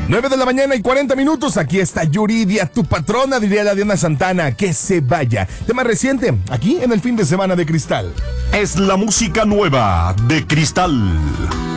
9 de la mañana y 40 minutos. Aquí está Yuridia, tu patrona, diría la Diana Santana. Que se vaya. Tema reciente, aquí en el fin de semana de Cristal. Es la música nueva de Cristal.